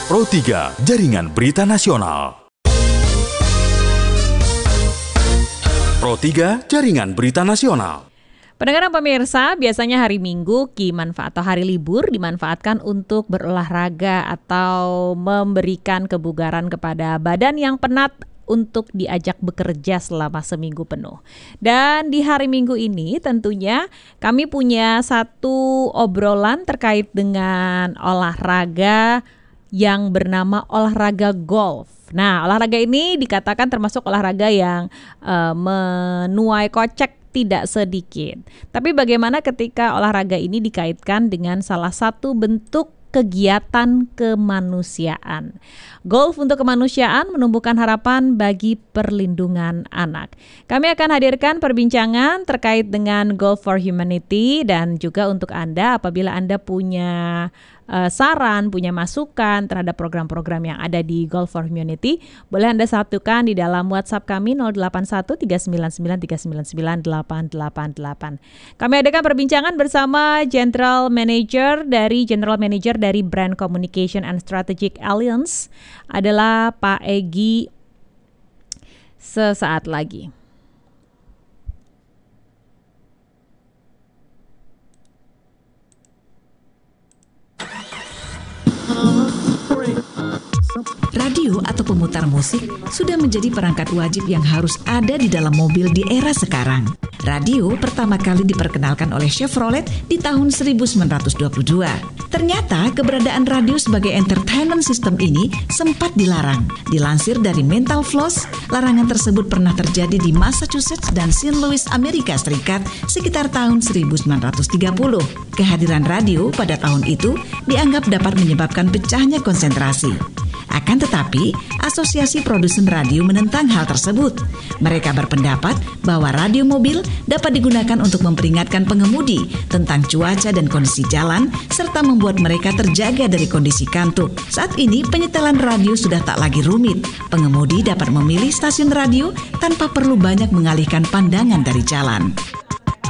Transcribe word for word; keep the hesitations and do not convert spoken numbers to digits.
Pro tiga, Jaringan Berita Nasional. Pro tiga, Jaringan Berita Nasional. Pendengar dan pemirsa, biasanya hari Minggu dimanfaat atau hari libur dimanfaatkan untuk berolahraga atau memberikan kebugaran kepada badan yang penat untuk diajak bekerja selama seminggu penuh. Dan di hari Minggu ini tentunya kami punya satu obrolan terkait dengan olahraga yang bernama olahraga golf. Nah, olahraga ini dikatakan termasuk olahraga yang uh, menuai kocek tidak sedikit. Tapi bagaimana ketika olahraga ini dikaitkan dengan salah satu bentuk kegiatan kemanusiaan? Golf untuk kemanusiaan menumbuhkan harapan bagi perlindungan anak. Kami akan hadirkan perbincangan terkait dengan Golf for Humanity, dan juga untuk Anda apabila Anda punya uh, saran, punya masukan terhadap program-program yang ada di Golf for Humanity, boleh Anda satukan di dalam WhatsApp kami nol delapan satu tiga sembilan sembilan tiga sembilan sembilan delapan delapan delapan. Kami adakan perbincangan bersama General Manager dari General Manager dari Brand Communication and Strategic Alliance adalah Pak Egy sesaat lagi. Radio atau pemutar musik sudah menjadi perangkat wajib yang harus ada di dalam mobil di era sekarang. Radio pertama kali diperkenalkan oleh Chevrolet di tahun seribu sembilan ratus dua puluh dua. Ternyata keberadaan radio sebagai entertainment system ini sempat dilarang. Dilansir dari Mental Floss, larangan tersebut pernah terjadi di Massachusetts dan Saint Louis, Amerika Serikat sekitar tahun seribu sembilan ratus tiga puluh. Kehadiran radio pada tahun itu dianggap dapat menyebabkan pecahnya konsentrasi. Akan tetapi, Asosiasi Produsen Radio menentang hal tersebut. Mereka berpendapat bahwa radio mobil dapat digunakan untuk memperingatkan pengemudi tentang cuaca dan kondisi jalan, serta membuat mereka terjaga dari kondisi kantuk. Saat ini, penyetelan radio sudah tak lagi rumit. Pengemudi dapat memilih stasiun radio tanpa perlu banyak mengalihkan pandangan dari jalan.